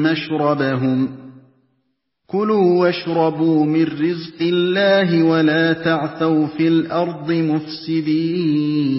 مَّشْرَبَهُمْ كُلُوا وَاشْرَبُوا مِن رِّزْقِ اللَّهِ وَلَا تَعْثَوْا فِي الْأَرْضِ مُفْسِدِينَ